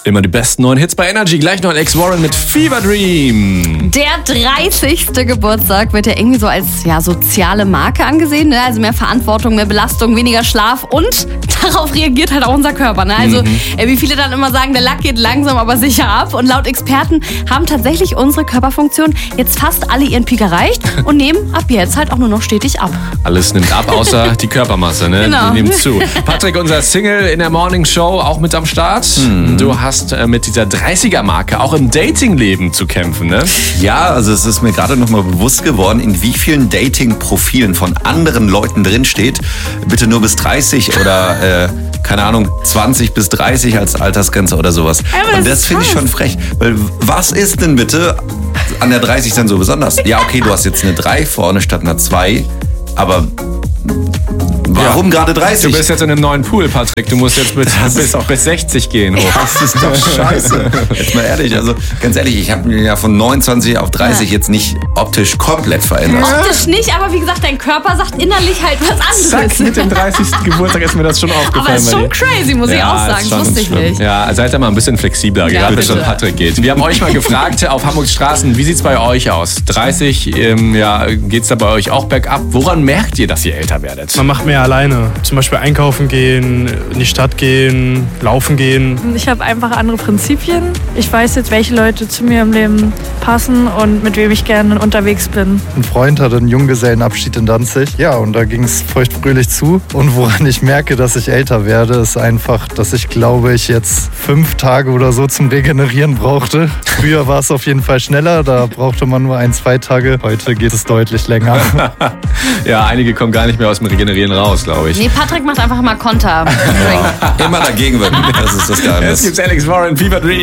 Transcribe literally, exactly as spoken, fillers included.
Immer die besten neuen Hits bei Energy. Gleich noch Alex Warren mit Fever Dream. Der dreißigste Geburtstag wird ja irgendwie so als ja, soziale Marke angesehen. Ne? Also mehr Verantwortung, mehr Belastung, weniger Schlaf und darauf reagiert halt auch unser Körper. Ne? Also mhm. äh, wie viele dann immer sagen, der Lack geht langsam, aber sicher ab. Und laut Experten haben tatsächlich unsere Körperfunktionen jetzt fast alle ihren Peak erreicht und nehmen ab jetzt halt auch nur noch stetig ab. Alles nimmt ab, außer die Körpermasse. Ne? Genau. Die nimmt zu. Patrick, unser Single in der Morning Show, auch mit am Start. Mhm. Du hast äh, mit dieser dreißiger-Marke auch im Datingleben zu kämpfen, ne? Ja, also es ist mir gerade noch mal bewusst geworden, in wie vielen Dating-Profilen von anderen Leuten drinsteht, bitte nur bis dreißig oder, äh, keine Ahnung, zwanzig bis dreißig als Altersgrenze oder sowas. Aber Und das finde ich schon frech. Weil was ist denn bitte an der dreißig dann so besonders? Ja, okay, du hast jetzt eine drei vorne statt einer zwei, aber warum ja. gerade dreißig? Du bist jetzt in einem neuen Pool, Patrick. Du musst jetzt bis, bis, bis sechzig gehen hoch. Das ist doch scheiße. Jetzt mal ehrlich, also ganz ehrlich, ich habe mich ja von neunundzwanzig auf dreißig ja. jetzt nicht optisch komplett verändert. Optisch nicht, aber wie gesagt, dein Körper sagt innerlich halt was anderes. Zack, mit dem dreißigsten Geburtstag ist mir das schon aufgefallen. Aber es ist schon crazy, muss ja, ich auch sagen. Das wusste ich nicht. Ja, seid da mal ein bisschen flexibler, ja, gerade wenn es um Patrick geht. Wir haben euch mal gefragt auf Hamburgs Straßen, wie sieht es bei euch aus? dreißig, ähm, ja, geht es da bei euch auch bergab? Woran merkt ihr, dass ihr älter werdet? Man macht mehr alleine. Zum Beispiel einkaufen gehen, in die Stadt gehen, laufen gehen. Ich habe einfach andere Prinzipien. Ich weiß jetzt, welche Leute zu mir im Leben passen und mit wem ich gerne unterwegs bin. Ein Freund hatte einen Junggesellenabschied in Danzig. Ja, und da ging es feuchtfröhlich zu. Und woran ich merke, dass ich älter werde, ist einfach, dass ich glaube, ich jetzt fünf Tage oder so zum Regenerieren brauchte. Früher war es auf jeden Fall schneller, da brauchte man nur ein, zwei Tage. Heute geht es deutlich länger. Ja, einige kommen gar nicht mehr aus dem Regenerieren raus, glaube ich. Nee, Patrick macht einfach immer Konter. Ja. Immer dagegen wirken, das ist das Geheimnis. Jetzt gibt's Alex Warren, Fever Dream.